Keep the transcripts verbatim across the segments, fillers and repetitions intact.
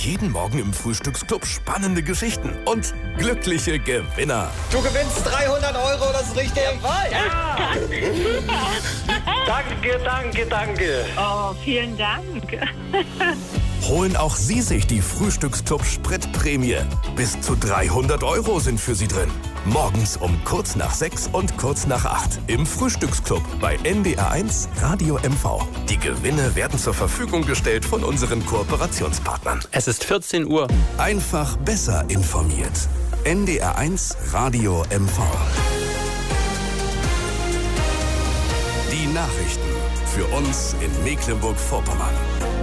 Jeden Morgen im Frühstücksclub spannende Geschichten und glückliche Gewinner. Du gewinnst dreihundert Euro, das ist richtig. Jawohl. Ja. Super. Danke, danke, danke. Oh, vielen Dank. Holen auch Sie sich die Frühstücksclub Spritprämie. Bis zu dreihundert Euro sind für Sie drin. Morgens um kurz nach sechs und kurz nach acht im Frühstücksclub bei N D R eins Radio M V. Die Gewinne werden zur Verfügung gestellt von unseren Kooperationspartnern. Es ist vierzehn Uhr. Einfach besser informiert. N D R eins Radio M V. Die Nachrichten für uns in Mecklenburg-Vorpommern.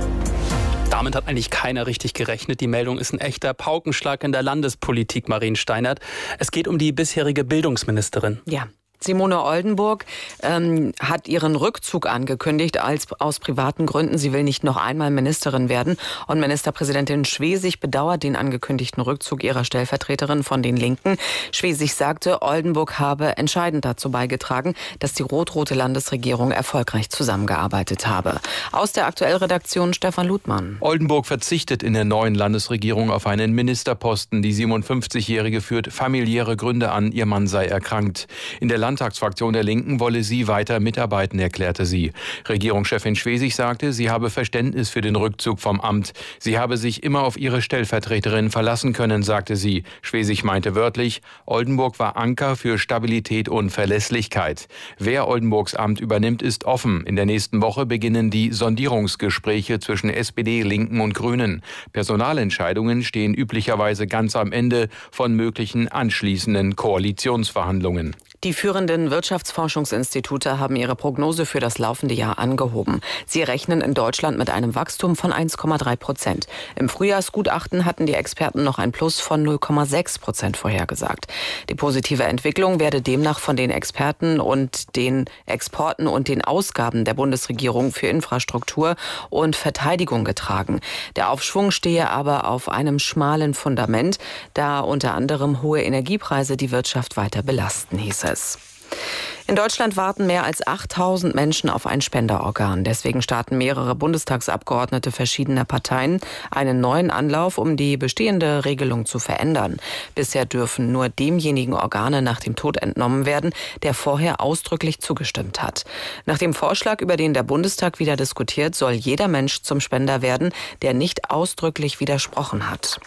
Damit hat eigentlich keiner richtig gerechnet. Die Meldung ist ein echter Paukenschlag in der Landespolitik, Marien Steinert. Es geht um die bisherige Bildungsministerin. Ja. Simone Oldenburg ähm, hat ihren Rückzug angekündigt als aus privaten Gründen. Sie will nicht noch einmal Ministerin werden. Und Ministerpräsidentin Schwesig bedauert den angekündigten Rückzug ihrer Stellvertreterin von den Linken. Schwesig sagte, Oldenburg habe entscheidend dazu beigetragen, dass die rot-rote Landesregierung erfolgreich zusammengearbeitet habe. Aus der Aktuellredaktion Stefan Ludmann. Oldenburg verzichtet in der neuen Landesregierung auf einen Ministerposten. Die siebenundfünfzigjährige führt familiäre Gründe an, ihr Mann sei erkrankt. In der Landtagsfraktion der Linken wolle sie weiter mitarbeiten, erklärte sie. Regierungschefin Schwesig sagte, sie habe Verständnis für den Rückzug vom Amt. Sie habe sich immer auf ihre Stellvertreterin verlassen können, sagte sie. Schwesig meinte wörtlich, Oldenburg war Anker für Stabilität und Verlässlichkeit. Wer Oldenburgs Amt übernimmt, ist offen. In der nächsten Woche beginnen die Sondierungsgespräche zwischen S P D, Linken und Grünen. Personalentscheidungen stehen üblicherweise ganz am Ende von möglichen anschließenden Koalitionsverhandlungen. Die führenden Wirtschaftsforschungsinstitute haben ihre Prognose für das laufende Jahr angehoben. Sie rechnen in Deutschland mit einem Wachstum von eins Komma drei Prozent. Im Frühjahrsgutachten hatten die Experten noch ein Plus von null Komma sechs Prozent vorhergesagt. Die positive Entwicklung werde demnach von den Experten und den Exporten und den Ausgaben der Bundesregierung für Infrastruktur und Verteidigung getragen. Der Aufschwung stehe aber auf einem schmalen Fundament, da unter anderem hohe Energiepreise die Wirtschaft weiter belasten, hieß es. In Deutschland warten mehr als achttausend Menschen auf ein Spenderorgan. Deswegen starten mehrere Bundestagsabgeordnete verschiedener Parteien einen neuen Anlauf, um die bestehende Regelung zu verändern. Bisher dürfen nur demjenigen Organe nach dem Tod entnommen werden, der vorher ausdrücklich zugestimmt hat. Nach dem Vorschlag, über den der Bundestag wieder diskutiert, soll jeder Mensch zum Spender werden, der nicht ausdrücklich widersprochen hat.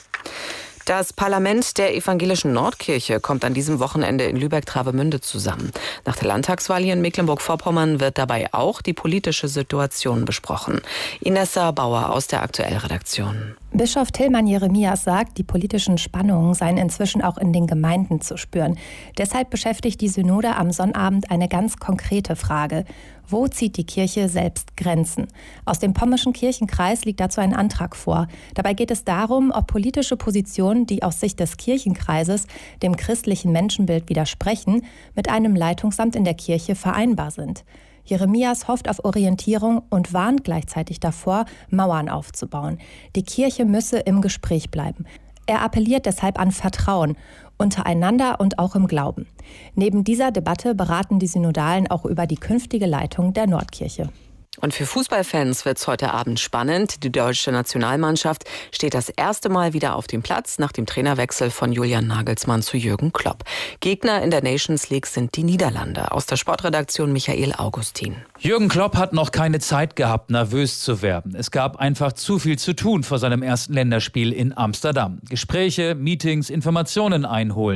Das Parlament der evangelischen Nordkirche kommt an diesem Wochenende in Lübeck-Travemünde zusammen. Nach der Landtagswahl hier in Mecklenburg-Vorpommern wird dabei auch die politische Situation besprochen. Inessa Bauer aus der Aktuellredaktion. Bischof Tilman Jeremias sagt, die politischen Spannungen seien inzwischen auch in den Gemeinden zu spüren. Deshalb beschäftigt die Synode am Sonnabend eine ganz konkrete Frage. Wo zieht die Kirche selbst Grenzen? Aus dem Pommerschen Kirchenkreis liegt dazu ein Antrag vor. Dabei geht es darum, ob politische Positionen, die aus Sicht des Kirchenkreises dem christlichen Menschenbild widersprechen, mit einem Leitungsamt in der Kirche vereinbar sind. Jeremias hofft auf Orientierung und warnt gleichzeitig davor, Mauern aufzubauen. Die Kirche müsse im Gespräch bleiben. Er appelliert deshalb an Vertrauen, untereinander und auch im Glauben. Neben dieser Debatte beraten die Synodalen auch über die künftige Leitung der Nordkirche. Und für Fußballfans wird es heute Abend spannend. Die deutsche Nationalmannschaft steht das erste Mal wieder auf dem Platz nach dem Trainerwechsel von Julian Nagelsmann zu Jürgen Klopp. Gegner in der Nations League sind die Niederlande. Aus der Sportredaktion Michael Augustin. Jürgen Klopp hat noch keine Zeit gehabt, nervös zu werden. Es gab einfach zu viel zu tun vor seinem ersten Länderspiel in Amsterdam. Gespräche, Meetings, Informationen einholen.